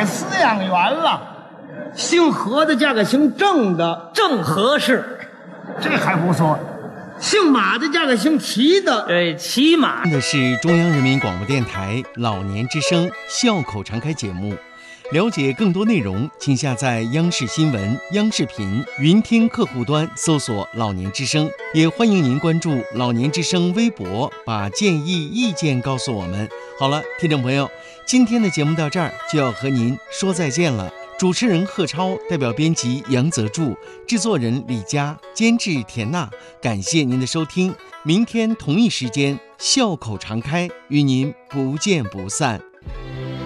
买饲养员了。姓何的嫁给姓郑的， 正合适。 这还不错。姓马的嫁给姓齐的， 骑马的是中央人民广播电台老年之声笑口常开节目。了解更多内容，请下载央视新闻、央视频云听客户端搜索老年之声，也欢迎您关注老年之声微博，把建议意见告诉我们。好了，听众朋友，今天的节目到这儿就要和您说再见了。主持人贺超，代表编辑杨泽柱，制作人李佳，监制田娜，感谢您的收听。明天同一时间笑口常开，与您不见不散。